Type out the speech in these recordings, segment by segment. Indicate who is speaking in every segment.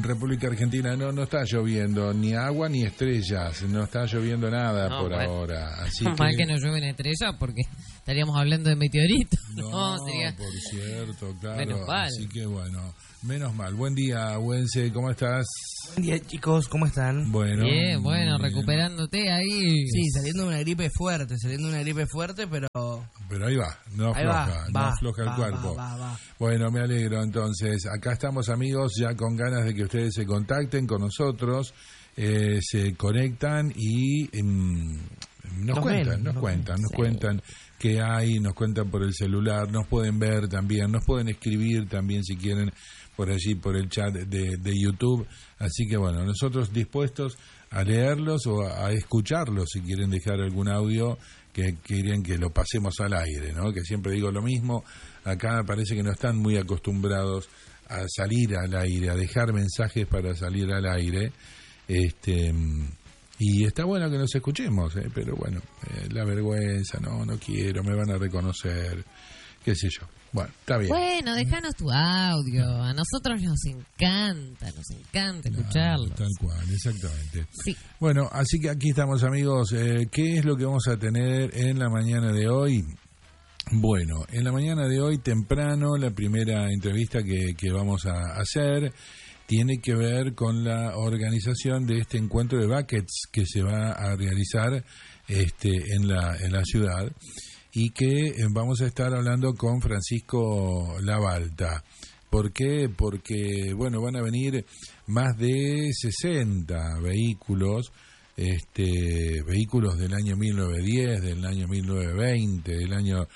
Speaker 1: República Argentina no está lloviendo ni agua ni estrellas, no está lloviendo nada por ahora. Así
Speaker 2: que no llueven estrellas porque estaríamos hablando de meteoritos.
Speaker 1: No,
Speaker 2: sería...
Speaker 1: por cierto, claro.
Speaker 2: Menos mal.
Speaker 1: Así que bueno, menos mal. Buen día, Güense, ¿cómo estás?
Speaker 3: Buen día, chicos, ¿cómo están?
Speaker 1: Bueno,
Speaker 2: bien, recuperándote ahí.
Speaker 3: Sí, saliendo de una gripe fuerte, pero
Speaker 1: ahí va, no afloja el cuerpo.
Speaker 3: Va.
Speaker 1: Bueno, me alegro. Entonces, acá estamos, amigos, ya con ganas de que ustedes se contacten con nosotros, se conectan y nos cuentan qué hay, nos cuentan por el celular, nos pueden ver también, nos pueden escribir también si quieren por allí, por el chat de YouTube. Así que bueno, nosotros dispuestos a leerlos o a escucharlos si quieren dejar algún audio que quieren que lo pasemos al aire, ¿no? Que siempre digo lo mismo, acá parece que no están muy acostumbrados a salir al aire, a dejar mensajes para salir al aire, y está bueno que nos escuchemos, pero bueno, la vergüenza, no quiero, me van a reconocer, qué sé yo. Bueno, está bien.
Speaker 2: Bueno, déjanos tu audio. A nosotros nos encanta escucharlos.
Speaker 1: Tal cual, exactamente.
Speaker 2: Sí.
Speaker 1: Bueno, así que aquí estamos, amigos. ¿Qué es lo que vamos a tener en la mañana de hoy? Bueno, en la mañana de hoy, temprano, la primera entrevista que vamos a hacer tiene que ver con la organización de este encuentro de buckets que se va a realizar en la ciudad, y que vamos a estar hablando con Francisco Labalta. ¿Por qué? Porque, bueno, van a venir más de 60 vehículos, vehículos del año 1910, del año 1920, del año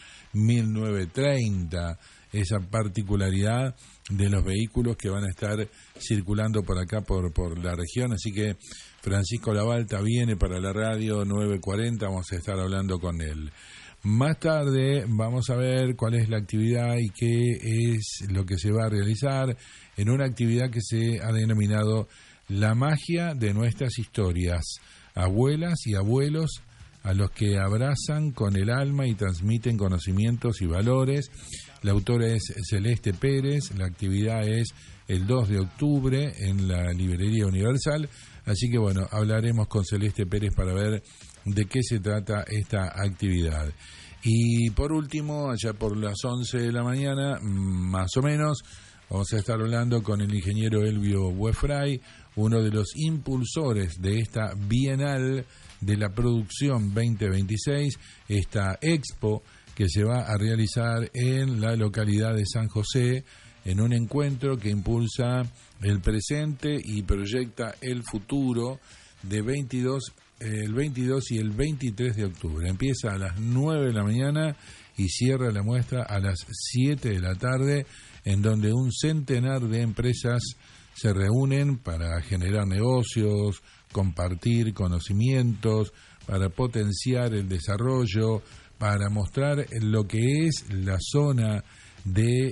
Speaker 1: 1930, esa particularidad de los vehículos que van a estar circulando por acá, por la región. Así que Francisco Labalta viene para la radio 940, vamos a estar hablando con él. Más tarde vamos a ver cuál es la actividad y qué es lo que se va a realizar en una actividad que se ha denominado La magia de nuestras historias. Abuelas y abuelos a los que abrazan con el alma y transmiten conocimientos y valores. La autora es Celeste Pérez, la actividad es el 2 de octubre en la Librería Universal. Así que bueno, hablaremos con Celeste Pérez para ver de qué se trata esta actividad. Y por último, allá por las 11 de la mañana, más o menos, vamos a estar hablando con el ingeniero Elvio Buefray, uno de los impulsores de esta Bienal de la Producción 2026, esta expo que se va a realizar en la localidad de San José, en un encuentro que impulsa el presente y proyecta el futuro de el 22 y el 23 de octubre. Empieza a las 9 de la mañana y cierra la muestra a las 7 de la tarde, en donde un centenar de empresas se reúnen para generar negocios, compartir conocimientos, para potenciar el desarrollo, para mostrar lo que es la zona de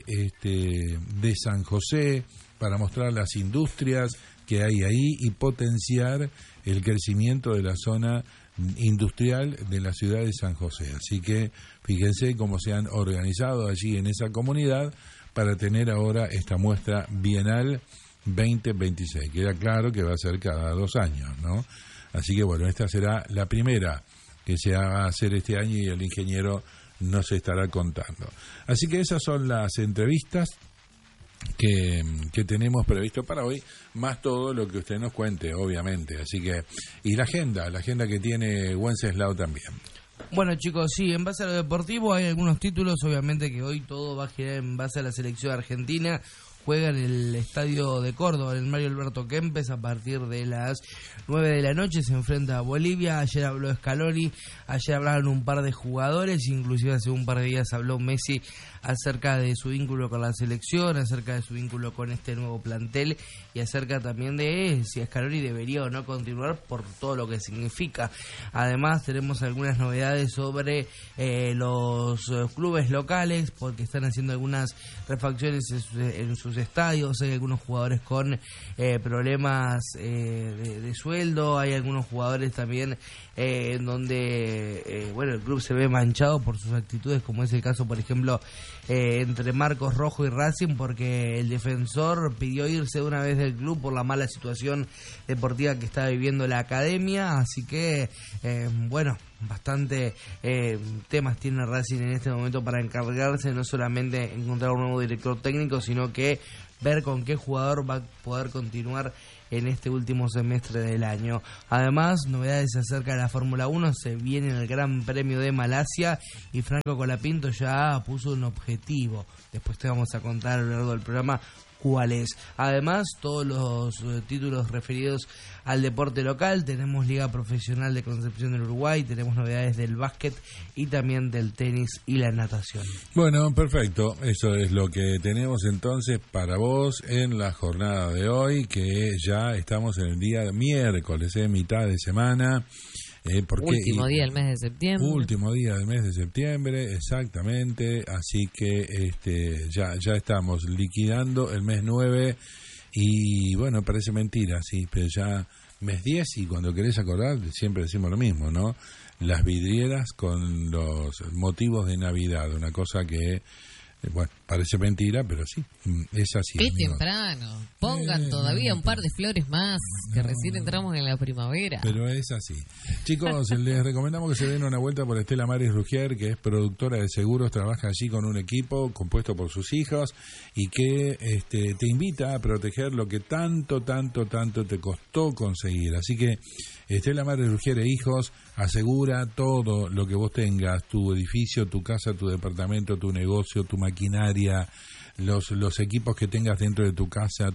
Speaker 1: San José, para mostrar las industrias que hay ahí y potenciar el crecimiento de la zona industrial de la ciudad de San José. Así que fíjense cómo se han organizado allí en esa comunidad para tener ahora esta muestra bienal 2026. Queda claro que va a ser cada 2 años, ¿no? Así que bueno, esta será la primera que se va a hacer este año y el ingeniero nos estará contando. Así que esas son las entrevistas que tenemos previsto para hoy, más todo lo que usted nos cuente, obviamente. Así que, y la agenda que tiene Wenceslao también.
Speaker 3: Bueno, chicos, sí, en base a lo deportivo hay algunos títulos, obviamente que hoy todo va a girar en base a la selección argentina. Juega en el Estadio de Córdoba, en el Mario Alberto Kempes, a partir de las 9 de la noche, se enfrenta a Bolivia. Ayer habló Scaloni, ayer hablaron un par de jugadores, inclusive hace un par de días habló Messi acerca de su vínculo con la selección, acerca de su vínculo con este nuevo plantel y acerca también de si Scaloni debería o no continuar por todo lo que significa. Además tenemos algunas novedades sobre los clubes locales, porque están haciendo algunas refacciones en sus estadios. Hay algunos jugadores con problemas de sueldo, hay algunos jugadores también en donde el club se ve manchado por sus actitudes, como es el caso, por ejemplo, entre Marcos Rojo y Racing, porque el defensor pidió irse de una vez del club por la mala situación deportiva que está viviendo la academia, así que bastante temas tiene Racing en este momento para encargarse, no solamente encontrar un nuevo director técnico, sino que ver con qué jugador va a poder continuar en este último semestre del año. Además, novedades acerca de la Fórmula 1, se viene el Gran Premio de Malasia y Franco Colapinto ya puso un objetivo. Después te vamos a contar a lo largo del programa cuál es. Además, todos los títulos referidos al deporte local, tenemos Liga Profesional de Concepción del Uruguay, tenemos novedades del básquet y también del tenis y la natación.
Speaker 1: Bueno, perfecto, eso es lo que tenemos entonces para vos en la jornada de hoy, que ya estamos en el día miércoles, mitad de semana.
Speaker 2: Último día del mes de septiembre.
Speaker 1: Último día del mes de septiembre, exactamente. Así que ya estamos liquidando el mes 9 y bueno, parece mentira, sí, pero ya mes 10 y cuando querés acordar siempre decimos lo mismo, ¿no? Las vidrieras con los motivos de Navidad, una cosa que... Bueno, parece mentira, pero sí, es así.
Speaker 2: Qué temprano. Pongan todavía un par de flores más, que recién entramos en la primavera.
Speaker 1: Pero es así. Chicos, les recomendamos que se den una vuelta por Estela Maris Rugier, que es productora de seguros, trabaja allí con un equipo compuesto por sus hijos y que te invita a proteger lo que tanto te costó conseguir. Así que Estela Maris Rugier e Hijos asegura todo lo que vos tengas, tu edificio, tu casa, tu departamento, tu negocio, tu maquinaria, los equipos que tengas dentro de tu casa,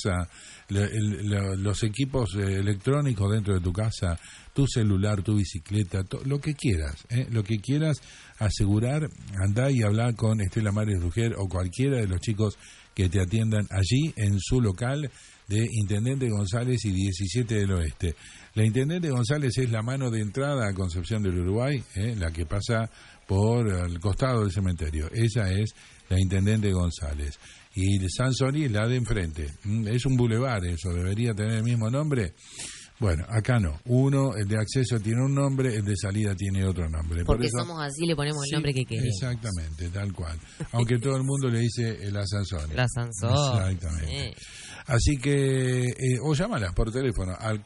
Speaker 1: los equipos electrónicos dentro de tu casa, tu celular, tu bicicleta, lo que quieras asegurar, andá y hablar con Estela Maris Rugier o cualquiera de los chicos que te atiendan allí en su local de Intendente González y 17 del Oeste. La Intendente González es la mano de entrada a Concepción del Uruguay, la que pasa por el costado del cementerio. Esa es la Intendente González. Y Sansoni es la de enfrente. Es un bulevar eso, debería tener el mismo nombre. Bueno, acá no. El de acceso tiene un nombre, el de salida tiene otro nombre.
Speaker 2: Porque por eso, somos así, le ponemos el nombre que queremos.
Speaker 1: Exactamente, tal cual. Aunque todo el mundo le dice el Sansoni.
Speaker 2: La Sansoni.
Speaker 1: Exactamente. Así que, o llámalas por teléfono al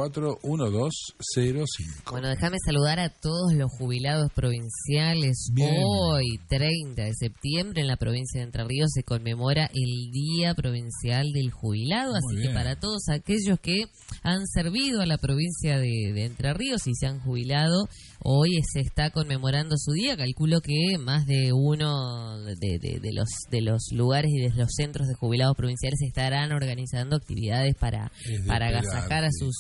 Speaker 1: 441205.
Speaker 2: Bueno, déjame saludar a todos los jubilados provinciales. Bien. Hoy, 30 de septiembre, en la provincia de Entre Ríos se conmemora el Día Provincial del Jubilado. Muy así bien. Que para todos aquellos que han servido a la provincia de Entre Ríos y se han jubilado, hoy se está conmemorando su día. Calculo que más de uno de los lugares y de los centros de jubilados provinciales estarán organizando actividades para agasajar a sus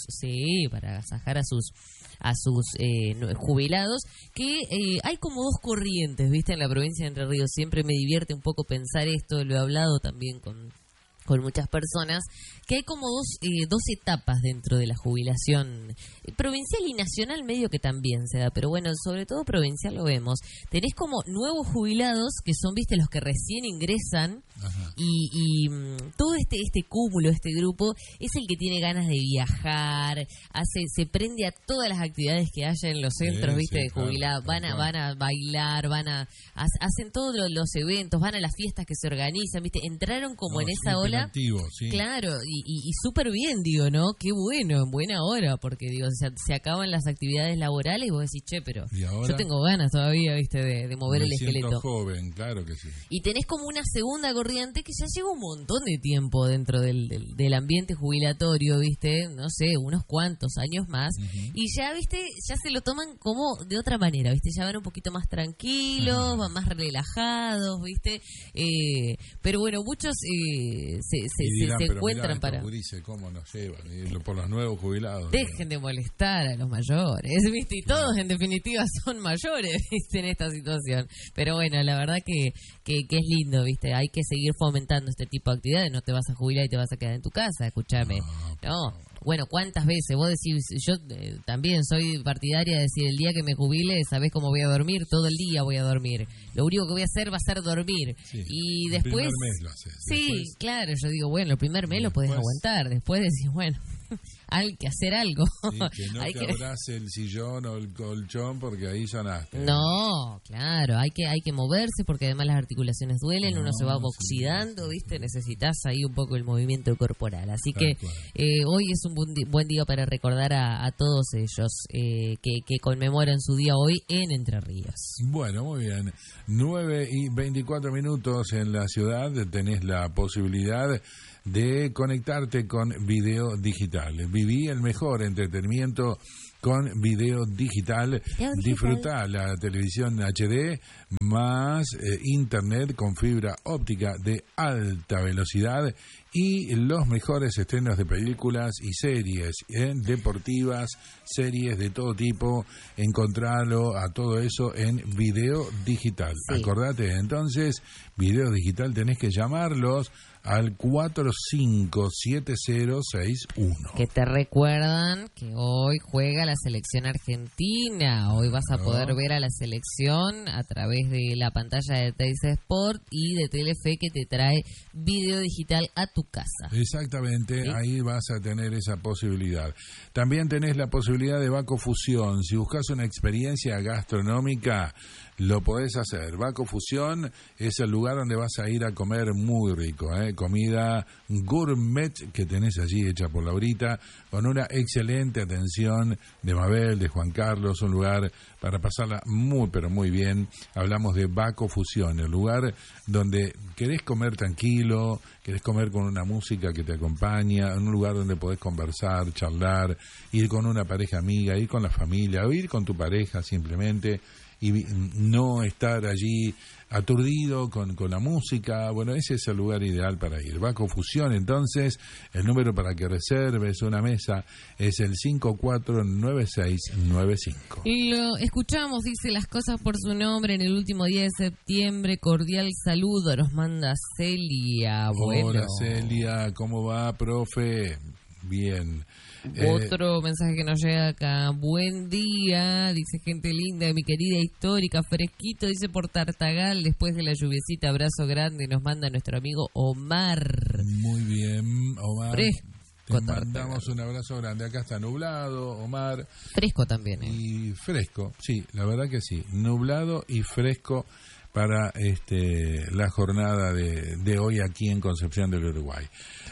Speaker 2: jubilados, que hay como dos corrientes, ¿viste? En la provincia de Entre Ríos siempre me divierte un poco pensar esto, lo he hablado también con muchas personas, que hay como dos etapas dentro de la jubilación provincial y nacional, medio que también se da, pero bueno, sobre todo provincial lo vemos. Tenés como nuevos jubilados que son, viste, los que recién ingresan. Y todo este cúmulo, este grupo, es el que tiene ganas de viajar, se prende a todas las actividades que haya en los centros, viste, de jubilados, van a bailar, hacen todos los eventos, van a las fiestas que se organizan, viste, entraron como en esa ola,
Speaker 1: sí.
Speaker 2: Claro, y súper bien, digo, ¿no? Qué bueno, en buena hora, porque digo, se acaban las actividades laborales y vos decís, che, pero yo tengo ganas todavía, viste, de mover el esqueleto.
Speaker 1: Joven, claro que sí.
Speaker 2: Y tenés como una segunda corriente que ya lleva un montón de tiempo dentro del ambiente jubilatorio, viste, no sé, unos cuantos años más, y ya, viste, ya se lo toman como de otra manera, viste, ya van un poquito más tranquilos, van más relajados, viste, pero bueno, muchos dirán, se encuentran para...
Speaker 1: Dice, ¿cómo nos llevan? Por los nuevos jubilados.
Speaker 2: Dejen de molestar a los mayores, viste, y todos en definitiva son mayores, viste, en esta situación, pero bueno, la verdad que es lindo, viste, hay que seguir fomentando este tipo de actividades, no te vas a jubilar y te vas a quedar en tu casa, escúchame, no. Bueno, ¿cuántas veces? Vos decís, yo también soy partidaria de decir, el día que me jubile, ¿sabés cómo voy a dormir? Todo el día voy a dormir. Lo único que voy a hacer va a ser dormir. Sí, y después...
Speaker 1: El primer mes lo haces.
Speaker 2: Sí, después, claro, yo digo, bueno, el primer mes lo podés aguantar. Después decís, bueno, hay que hacer algo.
Speaker 1: Sí, que no te abrace el sillón o el colchón porque ahí sonaste.
Speaker 2: No, claro, hay que moverse porque además las articulaciones duelen, uno se va oxidando, ¿viste? Necesitas ahí un poco el movimiento corporal. Así que hoy es un buen día para recordar a todos ellos que conmemoran su día hoy en Entre Ríos.
Speaker 1: Bueno, muy bien. 9:24 en la ciudad. Tenés la posibilidad de conectarte con video digital. Viví el mejor entretenimiento con video digital. Disfruta la televisión HD más internet con fibra óptica de alta velocidad y los mejores estrenos de películas y series deportivas, series de todo tipo. Encontralo a todo eso en video digital. Sí. Acordate, entonces, video digital tenés que llamarlos al 457061.
Speaker 2: Que te recuerdan que hoy juega la selección argentina. Hoy vas a poder ver a la selección a través de la pantalla de Teis Sport y de Telefe, que te trae video digital a tu casa.
Speaker 1: Exactamente, ¿sí? Ahí vas a tener esa posibilidad. También tenés la posibilidad de Baco Fusión. Si buscas una experiencia gastronómica, lo podés hacer. Baco Fusión es el lugar donde vas a ir a comer muy rico, comida gourmet que tenés allí hecha por Laurita, con una excelente atención de Mabel, de Juan Carlos, un lugar para pasarla muy pero muy bien. Hablamos de Baco Fusión, el lugar donde querés comer tranquilo, querés comer con una música que te acompaña, un lugar donde podés conversar, charlar, ir con una pareja amiga, ir con la familia o ir con tu pareja simplemente, y no estar allí aturdido con la música. Bueno, ese es el lugar ideal para ir. Baco Fusión, entonces, el número para que reserves una mesa es el 549695.
Speaker 2: Y lo escuchamos, dice las cosas por su nombre en el último día de septiembre. Cordial saludo, nos manda Celia. Bueno.
Speaker 1: Hola Celia, ¿cómo va, profe? Bien.
Speaker 2: Otro mensaje que nos llega acá. Buen día, dice gente linda, mi querida histórica, fresquito, dice por Tartagal, después de la lluviecita, abrazo grande, nos manda nuestro amigo Omar.
Speaker 1: Muy bien, Omar.
Speaker 2: Fresco.
Speaker 1: Te mandamos un abrazo grande. Acá está nublado, Omar.
Speaker 2: Fresco también,
Speaker 1: Y fresco, sí, la verdad que sí. Nublado y fresco para la jornada de hoy aquí en Concepción del Uruguay.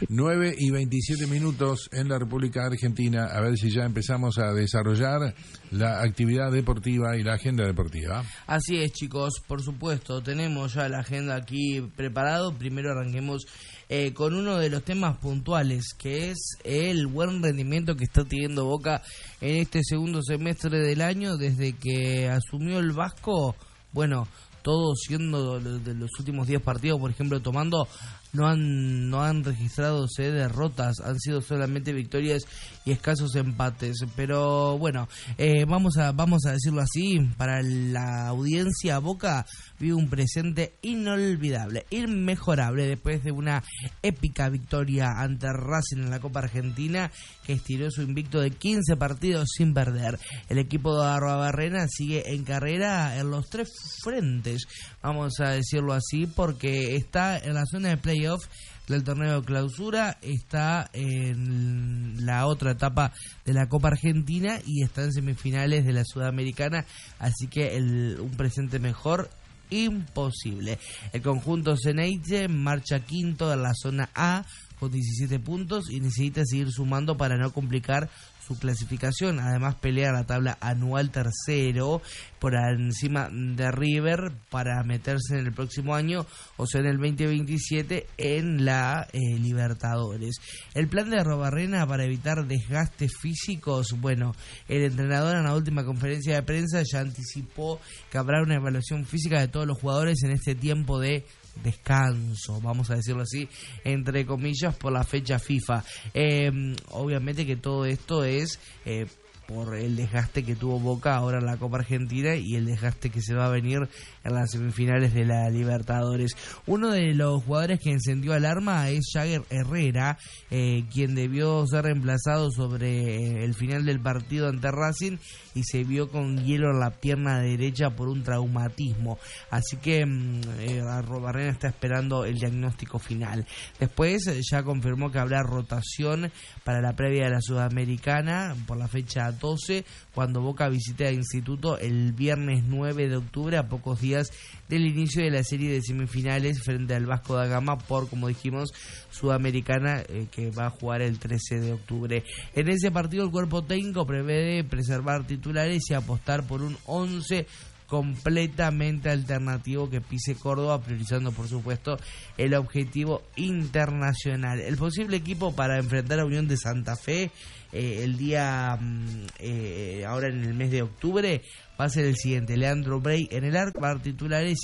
Speaker 1: 9:27 en la República Argentina. A ver si ya empezamos a desarrollar la actividad deportiva y la agenda deportiva.
Speaker 3: Así es, chicos, por supuesto, tenemos ya la agenda aquí preparado. Primero arranquemos con uno de los temas puntuales, que es el buen rendimiento que está teniendo Boca en este segundo semestre del año, desde que asumió el Vasco. Bueno, todos siendo de los últimos 10 partidos, por ejemplo, tomando, no han registrado derrotas, han sido solamente victorias y escasos empates. Pero bueno, vamos a decirlo así, para la audiencia, Boca vive un presente inolvidable, inmejorable, después de una épica victoria ante Racing en la Copa Argentina, que estiró su invicto de 15 partidos sin perder. El equipo de Arruabarrena sigue en carrera en los 3 frentes, vamos a decirlo así, porque está en la zona de playoff del torneo de clausura, está en la otra etapa de la Copa Argentina y está en semifinales de la Sudamericana, así que un presente mejor imposible. El conjunto Ceneice marcha quinto en la zona A con 17 puntos y necesita seguir sumando para no complicar su clasificación. Además, pelea la tabla anual tercero por encima de River para meterse en el próximo año, o sea en el 2027, en la Libertadores. El plan de Arruabarrena para evitar desgastes físicos, bueno, el entrenador en la última conferencia de prensa ya anticipó que habrá una evaluación física de todos los jugadores en este tiempo de descanso, vamos a decirlo así, entre comillas, por la fecha FIFA. Obviamente que todo esto es por el desgaste que tuvo Boca ahora en la Copa Argentina y el desgaste que se va a venir en las semifinales de la Libertadores. Uno de los jugadores que encendió alarma es Jagger Herrera, quien debió ser reemplazado sobre el final del partido ante Racing y se vio con hielo en la pierna derecha por un traumatismo. Así que Arrobarrena está esperando el diagnóstico final. Después ya confirmó que habrá rotación para la previa de la Sudamericana por la fecha 12, cuando Boca visite a Instituto el viernes 9 de octubre, a pocos días del inicio de la serie de semifinales frente al Vasco da Gama por, como dijimos, Sudamericana, que va a jugar el 13 de octubre. En ese partido el cuerpo técnico prevé preservar titulares y apostar por un 11 completamente alternativo que pise Córdoba, priorizando por supuesto el objetivo internacional. El posible equipo para enfrentar a Unión de Santa Fe el día ahora en el mes de octubre va a ser el siguiente: Leandro Brey en el arco, va a dar titulares